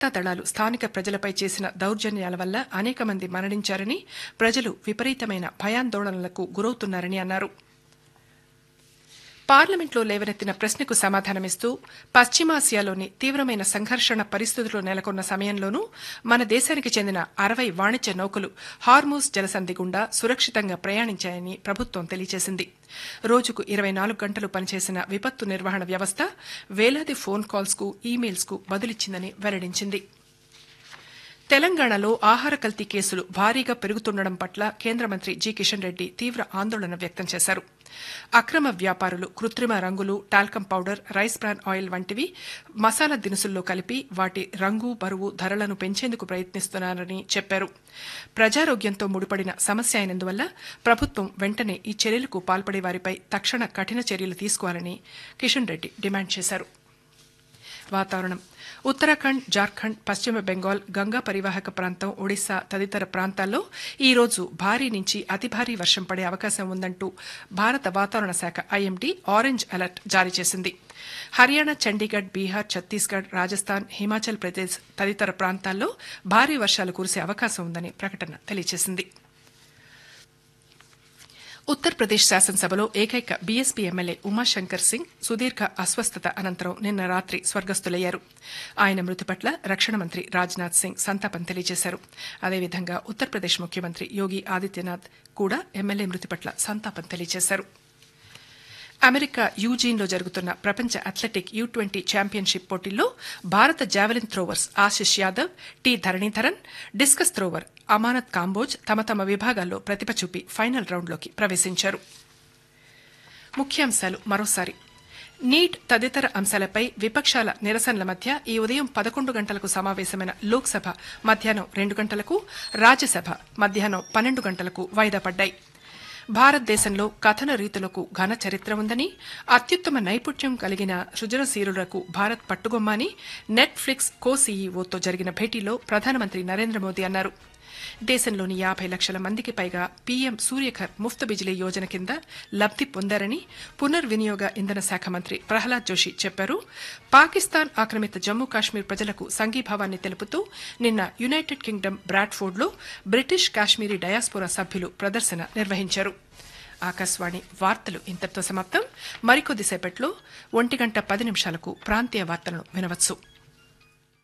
దళాలు స్థానిక ప్రజలపై చేసిన దౌర్జన్యాల వల్ల అనేక మంది మరణించారని ప్రజలు విపరీతమైన భయాందోళనలకు గురవుతున్నారని అన్నారు. పార్లమెంట్లో లేవనెత్తిన ప్రశ్నకు సమాధానమిస్తూ పశ్చిమాసియాలోని తీవ్రమైన సంఘర్షణ పరిస్థితులు నెలకొన్న సమయంలోనూ మన దేశానికి చెందిన 60 వాణిజ్య నౌకలు హార్మూజ్ జలసంధి గుండా సురక్షితంగా ప్రయాణించాయని ప్రభుత్వం తెలియజేసింది. రోజుకు 24 గంటలు పనిచేసిన విపత్తు నిర్వహణ వ్యవస్థ వేలాది ఫోన్ కాల్స్ కు ఈమెయిల్స్ కు బదులిచ్చిందని వెల్లడించింది. తెలంగాణలో ఆహార కల్తీ కేసులు భారీగా పెరుగుతుండడం పట్ల కేంద్ర మంత్రి జి కిషన్ రెడ్డి తీవ్ర ఆందోళన వ్యక్తం చేశారు. అక్రమ వ్యాపారులు కృత్రిమ రంగులు, talcum powder, rice bran oil వంటివి మసాలా దినుసుల్లో కలిపి వాటి రంగు, బరువు, ధరలను పెంచేందుకు ప్రయత్నిస్తున్నారని చెప్పారు. ప్రజారోగ్యంతో ముడిపడిన సమస్య అయినందువల్ల ప్రభుత్వం వెంటనే ఈ చర్యలకు పాల్పడే వారిపై తక్షణ కఠిన చర్యలు తీసుకోవాలని కిషన్ రెడ్డి డిమాండ్ చేశారు. వాతావరణం. ఉత్తరాఖండ్, జార్ఖండ్, పశ్చిమ బెంగాల్, గంగా పరివాహక ప్రాంతం, ఒడిశా తదితర ప్రాంతాల్లో ఈ రోజు భారీ నుంచి అతి భారీ వర్షం పడే అవకాశం ఉందంటూ భారత వాతావరణ శాఖ ఐఎండీ ఆరెంజ్ అలర్ట్ జారీ చేసింది. హర్యానా, చండీగఢ్, బీహార్, ఛత్తీస్గఢ్, రాజస్థాన్, హిమాచల్ ప్రదేశ్ తదితర ప్రాంతాల్లో భారీ వర్షాలు కురిసే అవకాశం ఉందని ప్రకటన తెలియజేసింది. ఉత్తరప్రదేశ్ శాసనసభలో ఏకైక బీఎస్పీ ఎమ్మెల్యే ఉమాశంకర్ సింగ్ సుదీర్ఘ అస్వస్థత అనంతరం నిన్న రాత్రి స్వర్గస్థులయ్యారు. ఆయన మృతి పట్ల రక్షణ మంత్రి రాజ్నాథ్ సింగ్ సంతాపం తెలియజేశారు. అదేవిధంగా ఉత్తరప్రదేశ్ ముఖ్యమంత్రి యోగి ఆదిత్యనాథ్ కూడా ఎమ్మెల్యే మృతి పట్ల సంతాపం తెలియజేశారు. అమెరికా యూజీన్లో జరుగుతున్న ప్రపంచ అథ్లెటిక్ U20 ఛాంపియన్షిప్ పోటీల్లో భారత javelin throwers Ashish Yadav, T Dharanidharan, discuss thrower అమానత్ కాంబోజ్ తమ తమ విభాగాల్లో ప్రతిభ చూపి ఫైనల్ రౌండ్లోకి ప్రవేశించారు. ముఖ్యాంశాలు మరోసారి. నీట్ తదితర అంశాలపై విపక్షాల నిరసనల మధ్య ఈ ఉదయం 11 గంటలకు సమావేశమైన లోక్సభ మధ్యాహ్నం 2 గంటలకు, రాజ్యసభ మధ్యాహ్నం 12 గంటలకు వాయిదా పడ్డాయి. భారతదేశంలో కథన రీతులకు ఘన చరిత్ర ఉందని, అత్యుత్తమ నైపుణ్యం కలిగిన సృజనశీలులకు భారత్ పట్టుగొమ్మని నెట్ఫ్లిక్స్ కో సీఈఓతో జరిగిన భేటీలో ప్రధానమంత్రి నరేంద్ర మోదీ అన్నారు. దేశంలోని 50 లక్షల మందికి పైగా పీఎం సూర్యఘర్ ముఫ్త్ బిజిలీ యోజన కింద లబ్ది పొందారని పునర్వినియోగ ఇంధన శాఖ మంత్రి ప్రహ్లాద్ జోషి చెప్పారు. పాకిస్తాన్ ఆక్రమిత జమ్మూ కాశ్మీర్ ప్రజలకు సంఘీభావాన్ని తెలుపుతూ నిన్న United Kingdom బ్రాడ్ఫోర్డ్లో British Kashmiri diaspora సభ్యులు ప్రదర్శన నిర్వహించారు. ఆకాశవాణి వార్తలు ఇంతటితో సమాప్తం. మరికొద్దిసేపట్లో 1:10 ప్రాంతీయ వార్తలను వినవచ్చు.